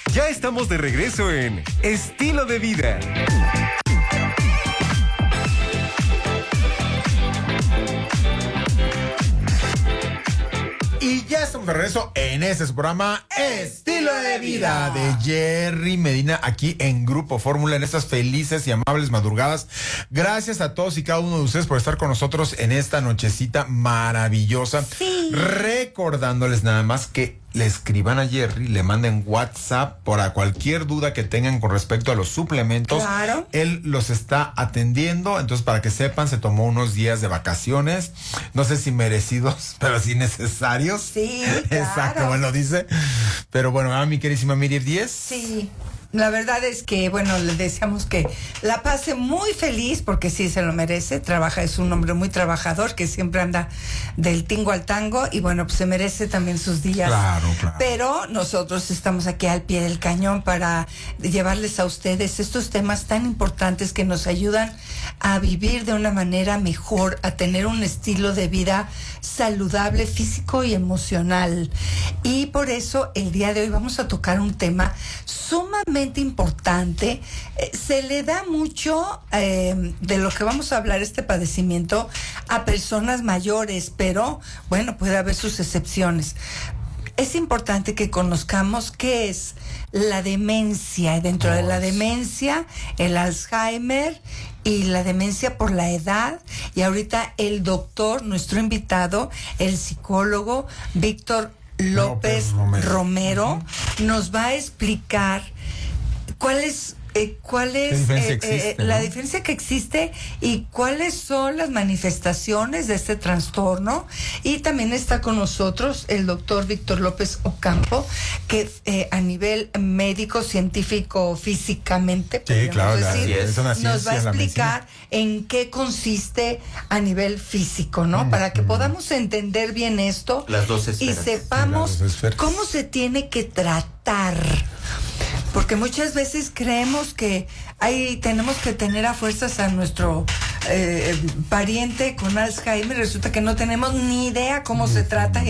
Ya estamos de regreso en Estilo de Vida. Y ya estamos de regreso en este su programa Estilo de Vida de Jerry Medina, aquí en Grupo Fórmula, en estas felices y amables madrugadas. Gracias a todos y cada uno de ustedes por estar con nosotros en esta nochecita maravillosa. Sí. Recordándoles nada más que le escriban a Jerry, le manden WhatsApp para cualquier duda que tengan con respecto a los suplementos. Claro. Él los está atendiendo, entonces para que sepan, se tomó unos días de vacaciones, no sé si merecidos, pero sí necesarios. Sí, claro. Exacto, bueno, dice. Pero bueno, mi queridísima Miriam 10. Sí. La verdad es que, bueno, le deseamos que la pase muy feliz, porque sí se lo merece. Trabaja, es un hombre muy trabajador que siempre anda del tingo al tango y bueno, pues se merece también sus días. Claro, claro. Pero nosotros estamos aquí al pie del cañón para llevarles a ustedes estos temas tan importantes que nos ayudan a vivir de una manera mejor, a tener un estilo de vida saludable, físico y emocional. Y por eso el día de hoy vamos a tocar un tema sumamente importante. Se le da mucho de lo que vamos a hablar, este padecimiento, a personas mayores, pero bueno, puede haber sus excepciones. Es importante que conozcamos qué es la demencia, y dentro de la demencia, el Alzheimer y la demencia por la edad. Y ahorita el doctor, nuestro invitado, el psicólogo Víctor López Romero, nos va a explicar cuál es la diferencia que existe y cuáles son las manifestaciones de este trastorno. Y también está con nosotros el doctor Víctor López Ocampo, que a nivel médico, científico, físicamente, sí, claro, decir, es una ciencia, nos va a explicar en qué consiste a nivel físico, ¿no? Para que podamos entender bien esto. Las dos esferas. Y sepamos Sí, las dos esferas. cómo se tiene que tratar. Porque muchas veces creemos que tenemos que tener a fuerzas a nuestro pariente con Alzheimer. Resulta que no tenemos ni idea cómo se trata.